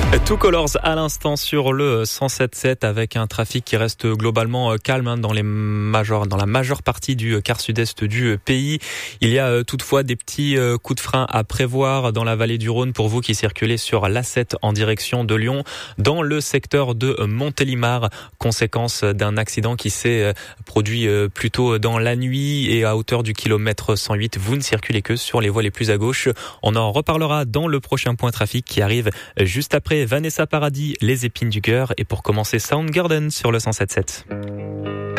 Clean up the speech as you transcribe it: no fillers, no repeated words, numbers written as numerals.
Two Colors à l'instant sur le 107.7 avec un trafic qui reste globalement calme dans la majeure partie du quart sud-est du pays. Il y a toutefois des petits coups de frein à prévoir dans la vallée du Rhône pour vous qui circulez sur l'A7 en direction de Lyon, dans le secteur de Montélimar, conséquence d'un accident qui s'est produit plus tôt dans la nuit et à hauteur du kilomètre 108. Vous ne circulez que sur les voies les plus à gauche. On en reparlera dans le prochain point trafic qui arrive juste après Vanessa Paradis, Les Épines du Cœur, et pour commencer Soundgarden sur le 107.7.